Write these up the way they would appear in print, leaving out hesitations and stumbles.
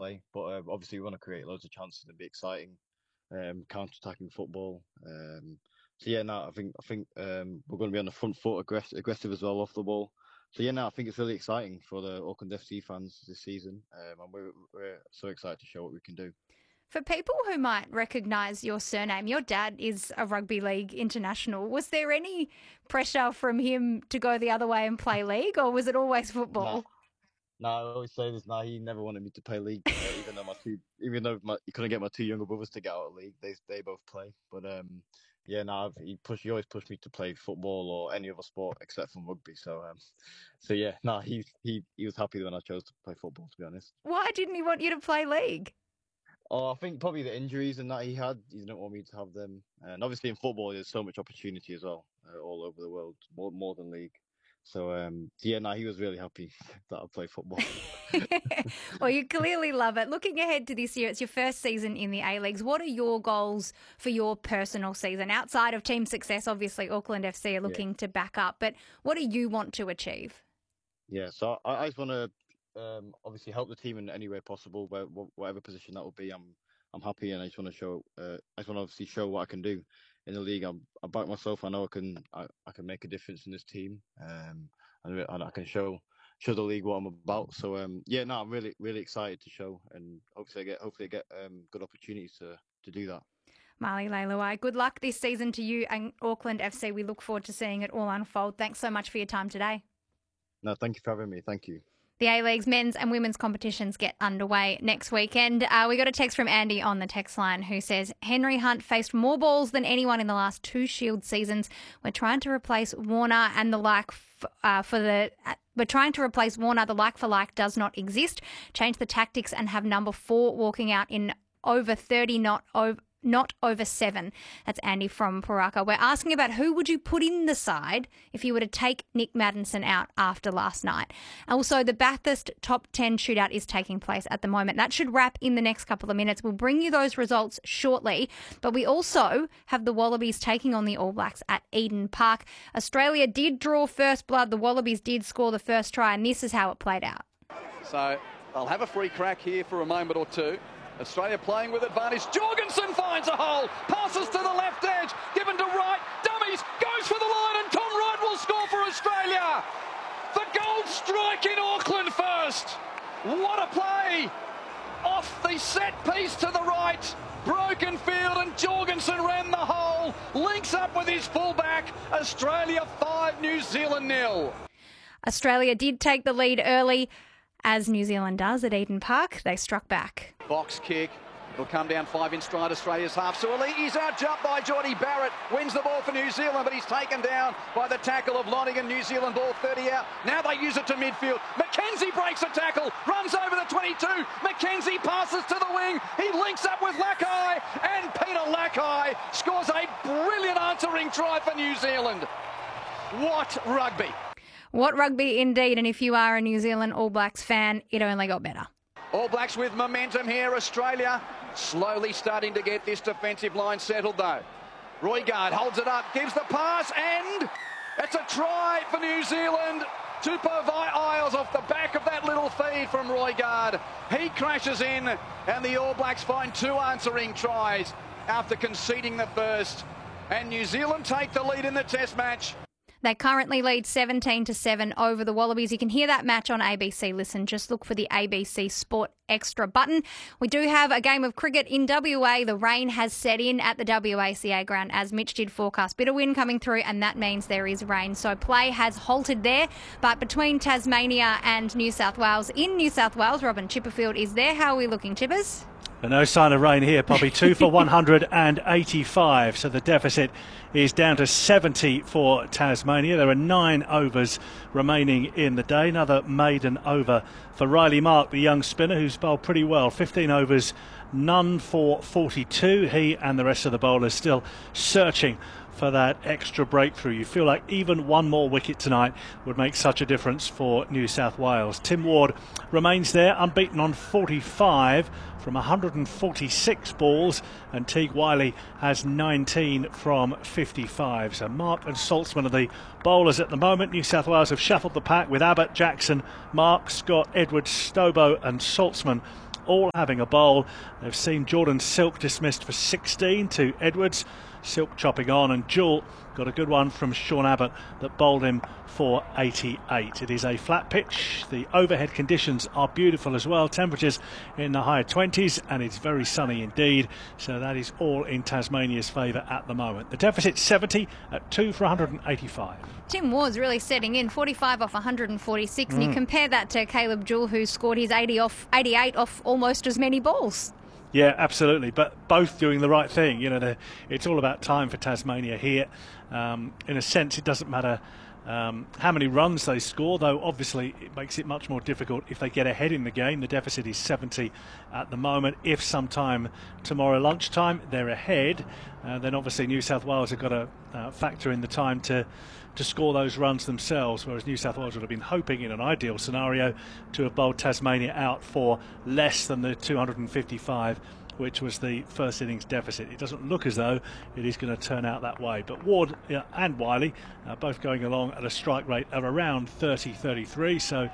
play. But obviously, we want to create loads of chances and be exciting, counter-attacking football. So yeah, no, I think we're going to be on the front foot, aggressive as well off the ball. So yeah, no, I think it's really exciting for the Auckland FC fans this season, and we're so excited to show what we can do. For people who might recognise your surname, your dad is a rugby league international. Was there any pressure from him to go the other way and play league, or was it always football? No, I always say this. No, he never wanted me to play league, even though he couldn't get my two younger brothers to get out of league. They both play, but yeah, no, he always pushed me to play football or any other sport except for rugby. So yeah, no, he was happy when I chose to play football. To be honest. Why didn't he want you to play league? Oh, I think probably the injuries and that he had. He didn't want me to have them, and obviously in football there's so much opportunity as well, all over the world, more than league. So yeah, no, he was really happy that I play football. Well, you clearly love it. Looking ahead to this year, it's your first season in the A-Leagues. What are your goals for your personal season? Outside of team success, obviously Auckland FC are looking to back up, but what do you want to achieve? Yeah, so I just want to obviously help the team in any way possible, whatever position that will be. I'm happy, and I just want to show. I just want to obviously show what I can do in the league. I back myself. I know I can make a difference in this team, and I can show the league what I'm about. So yeah, no, I'm really excited to show, and hopefully I get good opportunities to do that. Marley Leilua, good luck this season to you and Auckland FC. We look forward to seeing it all unfold. Thanks so much for your time today. No, thank you for having me. Thank you. The A-League's men's and women's competitions get underway next weekend. We got a text from Andy on the text line who says, Henry Hunt faced more balls than anyone in the last two Shield seasons. We're trying to replace Warner and the like We're trying to replace Warner. The like for like does not exist. Change the tactics and have number 4 walking out in over 30, not over 7. That's Andy from Paraka. We're asking about who would you put in the side if you were to take Nick Maddinson out after last night. Also, the Bathurst top 10 shootout is taking place at the moment. That should wrap in the next couple of minutes. We'll bring you those results shortly. But we also have the Wallabies taking on the All Blacks at Eden Park. Australia did draw first blood. The Wallabies did score the first try, and this is how it played out. So they'll have a free crack here for a moment or two. Australia playing with advantage. Jorgensen finds a hole. Passes to the left edge. Given to right. Dummies. Goes for the line. And Tom Wright will score for Australia. The gold strike in Auckland first. What a play. Off the set piece to the right. Broken field and Jorgensen ran the hole. Links up with his fullback. Australia 5, New Zealand 0. Australia did take the lead early, as New Zealand does at Eden Park. They struck back. Box kick. It'll come down 5 in stride Australia's half. Suolii's out jumped by Jordie Barrett. Wins the ball for New Zealand, but he's taken down by the tackle of Lonergan. New Zealand ball 30 out. Now they use it to midfield. McKenzie breaks a tackle. Runs over the 22. McKenzie passes to the wing. He links up with Lakai. And Peter Lakai scores a brilliant answering try for New Zealand. What rugby. What rugby indeed, and if you are a New Zealand All Blacks fan, it only got better. All Blacks with momentum here. Australia slowly starting to get this defensive line settled though. Roigard holds it up, gives the pass, and it's a try for New Zealand. Tupou Vai'aile off the back of that little feed from Roigard. He crashes in, and the All Blacks find 2 answering tries after conceding the first. And New Zealand take the lead in the Test match. They currently lead 17-7 over the Wallabies. You can hear that match on ABC Listen. Just look for the ABC Sport Extra button. We do have a game of cricket in WA. The rain has set in at the WACA ground, as Mitch did forecast. Bit of wind coming through, and that means there is rain. So play has halted there. But between Tasmania and New South Wales, in New South Wales, Robin Chipperfield is there. How are we looking, Chippers? No sign of rain here, Poppy. 2 for 185. So the deficit is down to 70 for Tasmania. There are 9 overs remaining in the day. Another maiden over for Riley Mark, the young spinner, who's bowled pretty well. 15 overs, none for 42. He and the rest of the bowlers still searching for that extra breakthrough. You feel like even one more wicket tonight would make such a difference for New South Wales. Tim Ward remains there, unbeaten on 45 from 146 balls, and Teague Wiley has 19 from 55. So Mark and Saltzman are the bowlers at the moment. New South Wales have shuffled the pack with Abbott, Jackson, Mark, Scott, Edwards, Stobo and Saltzman all having a bowl. They've seen Jordan Silk dismissed for 16 to Edwards. Silk chopping on, and Jewell got a good one from Sean Abbott that bowled him for 88. It is a flat pitch. The overhead conditions are beautiful as well. Temperatures in the higher 20s, and it's very sunny indeed. So that is all in Tasmania's favour at the moment. The deficit 70 at 2 for 185. Tim Ward's really setting in, 45 off 146, and you compare that to Caleb Jewell, who scored his 88 off almost as many balls. Yeah, absolutely. But both doing the right thing. You know, it's all about time for Tasmania here. In a sense, it doesn't matter how many runs they score, though obviously it makes it much more difficult if they get ahead in the game. The deficit is 70 at the moment. If sometime tomorrow lunchtime they're ahead, then obviously New South Wales have got to factor in the time to score those runs themselves, whereas New South Wales would have been hoping in an ideal scenario to have bowled Tasmania out for less than the 255, which was the first innings deficit. It doesn't look as though it is going to turn out that way. But Ward and Wiley both going along at a strike rate of around 30-33, so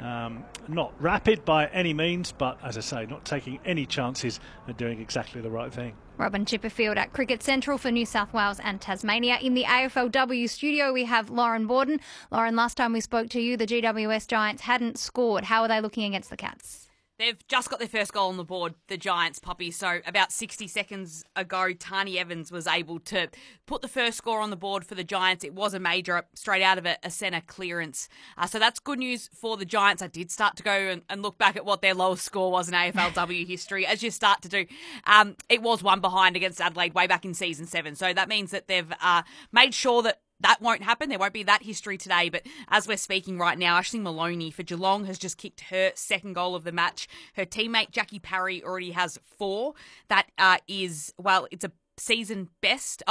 not rapid by any means, but as I say, not taking any chances and doing exactly the right thing. Robin Chipperfield at Cricket Central for New South Wales and Tasmania. In the AFLW studio, we have Lauren Borden. Lauren, last time we spoke to you, the GWS Giants hadn't scored. How are they looking against the Cats? They've just got their first goal on the board, the Giants, Poppy. So about 60 seconds ago, Tani Evans was able to put the first score on the board for the Giants. It was a major, straight out of a centre clearance. So that's good news for the Giants. I did start to go and look back at what their lowest score was in AFLW history, as you start to do. It was one behind against Adelaide way back in season 7. So that means that they've made sure that won't happen. There won't be that history today. But as we're speaking right now, Aisling Maloney for Geelong has just kicked her second goal of the match. Her teammate Jackie Parry already has 4. That is, well, it's a season best.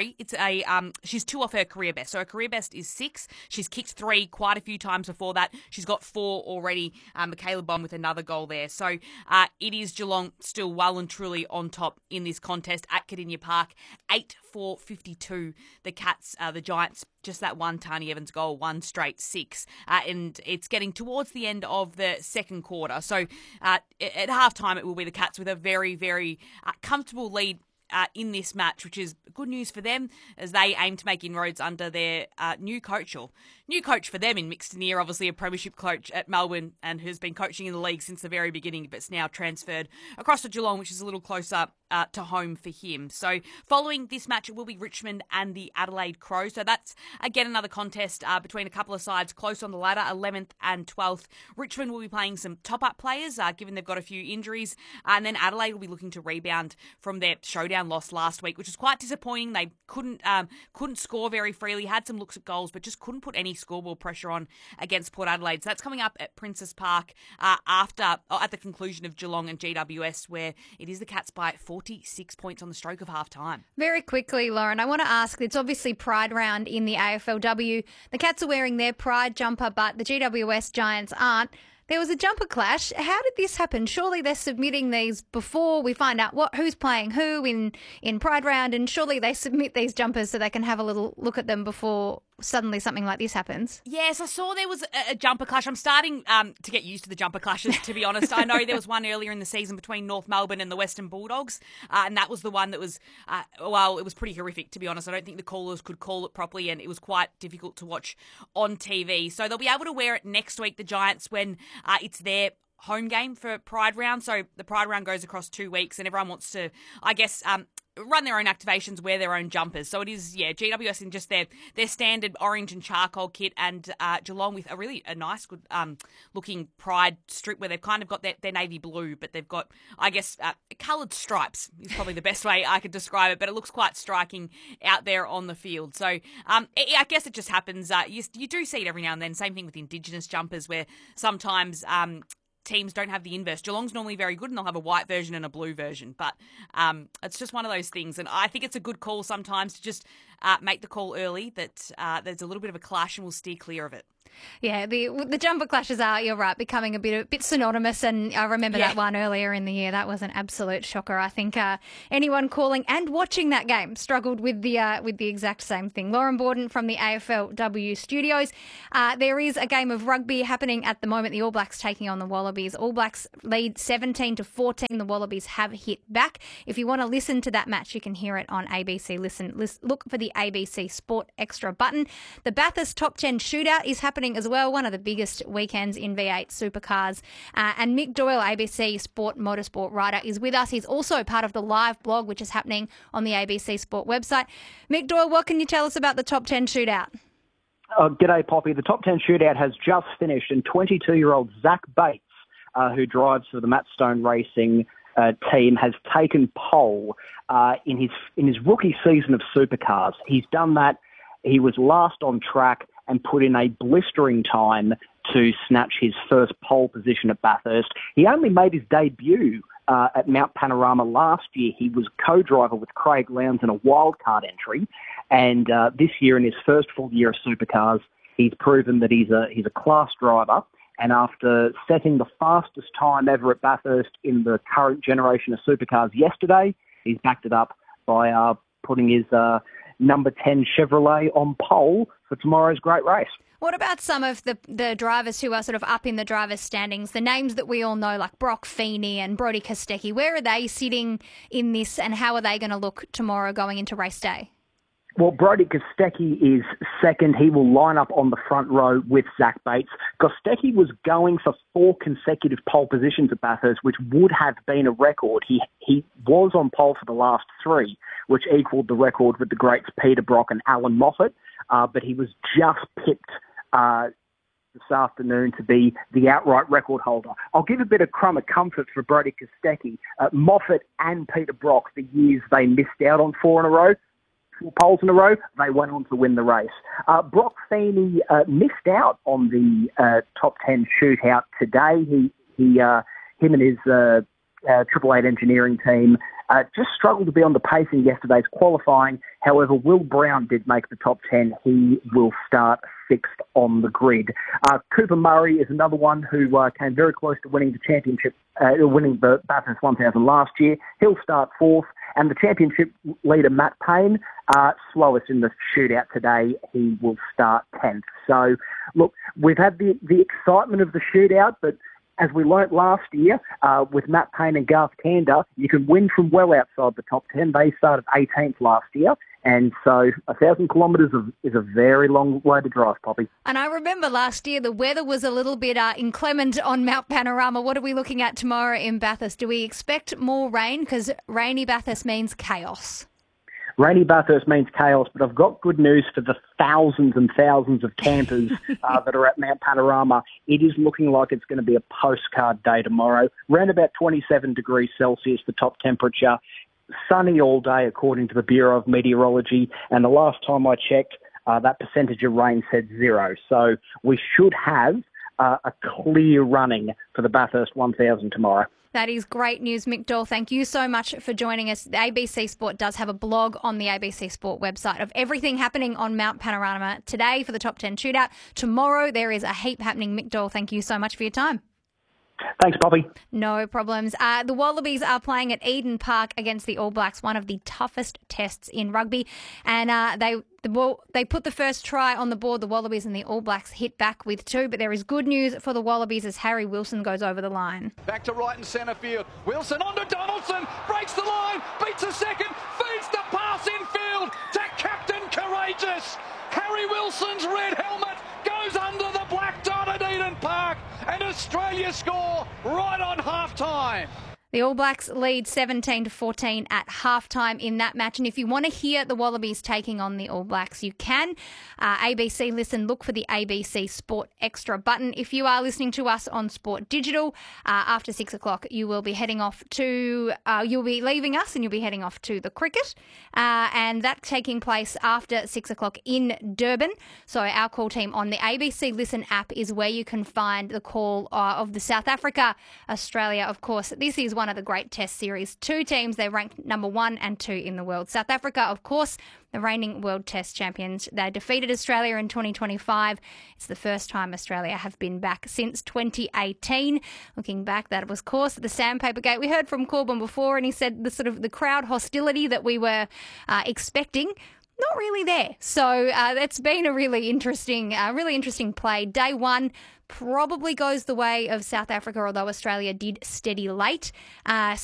She's 2 off her career best. So her career best is 6. She's kicked 3 quite a few times before that. She's got 4 already. Michaela Bond with another goal there. So it is Geelong still well and truly on top in this contest at Kardinia Park. 8 for 52. The Cats, the Giants, just that one Tani Evans goal, 1 straight 6. And it's getting towards the end of the second quarter. So at halftime, it will be the Cats with a very, very comfortable lead in this match, which is good news for them as they aim to make inroads under their new coach for them in Mick Stanier, obviously a premiership coach at Melbourne and who's been coaching in the league since the very beginning, but it's now transferred across to Geelong, which is a little closer to home for him. So following this match, it will be Richmond and the Adelaide Crows. So that's, again, another contest between a couple of sides close on the ladder, 11th and 12th. Richmond will be playing some top-up players, given they've got a few injuries. And then Adelaide will be looking to rebound from their showdown loss last week, which was quite disappointing. They couldn't score very freely, had some looks at goals, but just couldn't put any scoreboard pressure on against Port Adelaide. So that's coming up at Princes Park at the conclusion of Geelong and GWS, where it is the Cats by 46 points on the stroke of half time. Very quickly, Lauren, I want to ask, it's obviously Pride round in the AFLW. The Cats are wearing their Pride jumper, but the GWS Giants aren't. There was a jumper clash. How did this happen? Surely they're submitting these before we find out who's playing who in Pride round, and surely they submit these jumpers so they can have a little look at them before suddenly something like this happens. Yes, I saw there was a jumper clash. I'm starting to get used to the jumper clashes, to be honest. I know there was one earlier in the season between North Melbourne and the Western Bulldogs, and that was the one that was, it was pretty horrific, to be honest. I don't think the callers could call it properly, and it was quite difficult to watch on TV. So they'll be able to wear it next week, the Giants, when it's their home game for Pride round. So the Pride round goes across 2 weeks, and everyone wants to, I guess, run their own activations, wear their own jumpers. So it is, GWS in just their standard orange and charcoal kit, and Geelong with a nice, good looking Pride strip where they've kind of got their navy blue, but they've got, I guess, coloured stripes is probably the best way I could describe it, but it looks quite striking out there on the field. So I guess it just happens. You do see it every now and then. Same thing with Indigenous jumpers, where sometimes teams don't have the inverse. Geelong's normally very good and they'll have a white version and a blue version, but it's just one of those things, and I think it's a good call sometimes to just make the call early that there's a little bit of a clash and we'll steer clear of it. Yeah, the jumper clashes are, you're right, becoming a bit synonymous, and I remember that one earlier in the year. That was an absolute shocker. I think anyone calling and watching that game struggled with the exact same thing. Lauren Borden from the AFLW studios. There is a game of rugby happening at the moment. The All Blacks taking on the Wallabies. All Blacks lead 17-14. The Wallabies have hit back. If you want to listen to that match, you can hear it on ABC Listen. Look for the ABC Sport Extra button. The Bathurst Top 10 Shootout is happening as well, one of the biggest weekends in V8 supercars. And Mick Doyle, ABC Sport Motorsport writer, is with us. He's also part of the live blog, which is happening on the ABC Sport website. Mick Doyle, what can you tell us about the Top 10 Shootout? G'day, Poppy. The Top 10 Shootout has just finished, and 22-year-old Zach Bates, who drives for the Matt Stone Racing team, has taken pole in his rookie season of supercars. He's done that. He was last on track and put in a blistering time to snatch his first pole position at Bathurst. He only made his debut at Mount Panorama last year. He was co-driver with Craig Lowndes in a wildcard entry, and this year, in his first full year of supercars, he's proven that he's a class driver. And after setting the fastest time ever at Bathurst in the current generation of supercars yesterday, he's backed it up by putting his number 10 Chevrolet on pole for tomorrow's great race. What about some of the drivers who are sort of up in the drivers' standings, the names that we all know, like Brock Feeney and Brodie Kostecki? Where are they sitting in this, and how are they going to look tomorrow going into race day? Well, Brodie Kostecki is second. He will line up on the front row with Zach Bates. Kostecki was going for 4 consecutive pole positions at Bathurst, which would have been a record. He was on pole for the last 3, which equalled the record with the greats Peter Brock and Alan Moffat, but he was just pipped this afternoon to be the outright record holder. I'll give a bit of crumb of comfort for Brodie Kostecki. Moffat and Peter Brock, the years they missed out on 4 in a row, 4 poles in a row, they went on to win the race. Brock Feeney missed out on the top 10 shootout today. Him and his Triple Eight engineering team just struggled to be on the pace in yesterday's qualifying. However, Will Brown did make the top 10. He will start 6th on the grid. Cooper Murray is another one who came very close to winning the championship, winning the Bathurst 1000 last year. He'll start 4th. And the championship leader, Matt Payne, slowest in the shootout today. He will start 10th. So, look, we've had the excitement of the shootout, but as we learnt last year with Matt Payne and Garth Tander, you can win from well outside the top 10. They started 18th last year. And so 1,000 kilometres is a very long way to drive, Poppy. And I remember last year the weather was a little bit inclement on Mount Panorama. What are we looking at tomorrow in Bathurst? Do we expect more rain? Because rainy Bathurst means chaos. Rainy Bathurst means chaos, but I've got good news for the thousands and thousands of campers that are at Mount Panorama. It is looking like it's going to be a postcard day tomorrow. Around about 27 degrees Celsius, the top temperature. Sunny all day, according to the Bureau of Meteorology. And the last time I checked, that percentage of rain said 0. So we should have a clear running for the Bathurst 1000 tomorrow. That is great news, Mick Doyle. Thank you so much for joining us. The ABC Sport does have a blog on the ABC Sport website of everything happening on Mount Panorama today for the Top 10 Shootout. Tomorrow there is a heap happening. Mick Doyle, thank you so much for your time. Thanks, Poppy. No problems. The Wallabies are playing at Eden Park against the All Blacks, one of the toughest tests in rugby. And they put the first try on the board. The Wallabies and the All Blacks hit back with 2. But there is good news for the Wallabies as Harry Wilson goes over the line. Back to right and centre field. Wilson on to Donaldson. Breaks the line. Beats a second. Feeds the pass infield to Captain Courageous. Harry Wilson's red helmet goes under the black dot at Eden Park. And Australia score right on half-time. The All Blacks lead 17-14 at halftime in that match. And if you want to hear the Wallabies taking on the All Blacks, you can. ABC Listen, look for the ABC Sport Extra button. If you are listening to us on Sport Digital, after 6 o'clock, you will be heading off to, you'll be leaving us and you'll be heading off to the cricket. And that's taking place after 6 o'clock in Durban. So our call team on the ABC Listen app is where you can find the call of the South Africa, Australia, of course. This is one one of the great test series. Two teams, they're ranked number 1 and 2 in the world. South Africa, of course, the reigning world test champions. They defeated Australia in 2025. It's the first time Australia have been back since 2018. Looking back, that was, of course, the Sandpaper Gate. We heard from Corbin before, and he said the crowd hostility that we were expecting, not really there. So it's been a really interesting play. Day one probably goes the way of South Africa, although Australia did steady late.